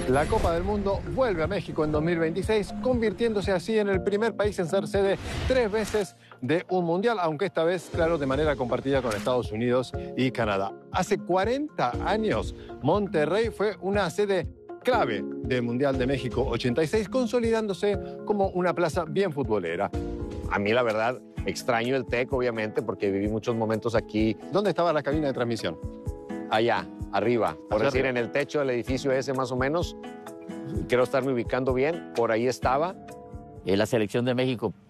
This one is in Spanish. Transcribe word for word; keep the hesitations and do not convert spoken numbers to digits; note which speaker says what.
Speaker 1: La Copa del Mundo vuelve a México en dos mil veintiséis, convirtiéndose así en el primer país en ser sede tres veces de un mundial, aunque esta vez, claro, de manera compartida con Estados Unidos y Canadá. Hace cuarenta años, Monterrey fue una sede clave del Mundial de México ochenta y seis, consolidándose como una plaza bien futbolera.
Speaker 2: A mí, la verdad, extraño el TEC, obviamente, porque viví muchos momentos aquí.
Speaker 1: ¿Dónde estaba la cabina de transmisión?
Speaker 2: Allá, arriba, por
Speaker 1: Allá
Speaker 2: decir,
Speaker 1: arriba.
Speaker 2: en el techo del edificio ese más o menos. Quiero estarme ubicando bien, por ahí estaba.
Speaker 3: Eh, la selección de México